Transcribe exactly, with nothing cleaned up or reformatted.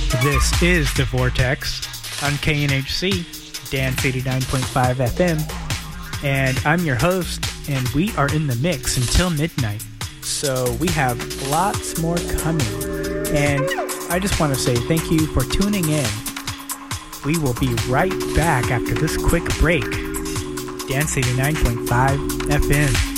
This is The Vortex on K N H C, Dance eighty-nine point five F M, and I'm your host, and we are in the mix until midnight. So we have lots more coming, and I just want to say thank you for tuning in. We will be right back after this quick break. Dance eighty-nine point five F M.